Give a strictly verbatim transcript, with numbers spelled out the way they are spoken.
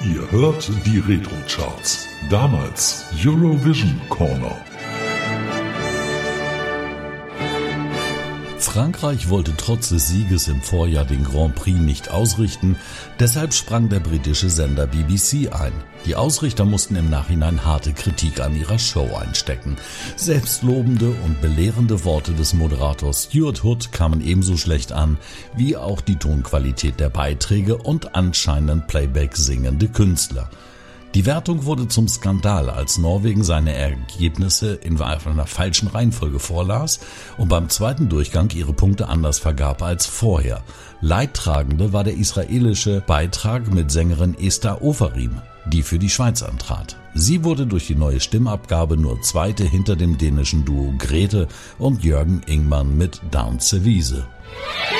Ihr hört die Retro-Charts. Damals Eurovision Corner. Frankreich wollte trotz des Sieges im Vorjahr den Grand Prix nicht ausrichten, deshalb sprang der britische Sender B B C ein. Die Ausrichter mussten im Nachhinein harte Kritik an ihrer Show einstecken. Selbstlobende und belehrende Worte des Moderators Stuart Hood kamen ebenso schlecht an, wie auch die Tonqualität der Beiträge und anscheinend Playback singende Künstler. Die Wertung wurde zum Skandal, als Norwegen seine Ergebnisse in einer falschen Reihenfolge vorlas und beim zweiten Durchgang ihre Punkte anders vergab als vorher. Leidtragende war der israelische Beitrag mit Sängerin Esther Ofarim, die für die Schweiz antrat. Sie wurde durch die neue Stimmabgabe nur Zweite hinter dem dänischen Duo Grete und Jørgen Ingmann mit Danse Vise.